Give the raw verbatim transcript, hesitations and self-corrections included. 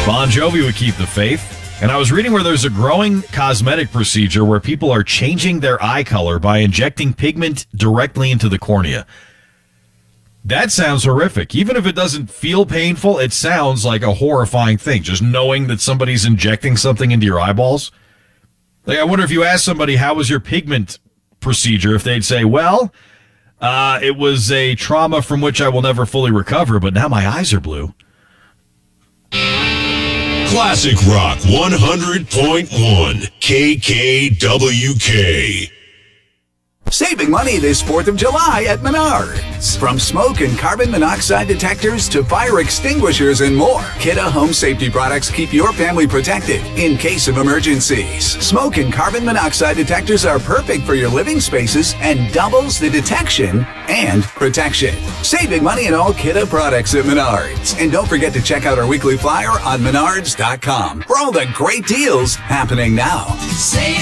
Bon Jovi would keep the faith. And I was reading where there's a growing cosmetic procedure where people are changing their eye color by injecting pigment directly into the cornea. That sounds horrific. Even if it doesn't feel painful, it sounds like a horrifying thing. Just knowing that somebody's injecting something into your eyeballs. Like, I wonder if you ask somebody, how was your pigment procedure, if they'd say, well, uh, it was a trauma from which I will never fully recover, but now my eyes are blue. Classic Rock one hundred point one K K W K. Saving money this fourth of July at Menards. From smoke and carbon monoxide detectors to fire extinguishers and more, Kidde Home Safety products keep your family protected in case of emergencies. Smoke and carbon monoxide detectors are perfect for your living spaces and doubles the detection and protection. Saving money in all Kidde products at Menards. And don't forget to check out our weekly flyer on menards dot com for all the great deals happening now. Save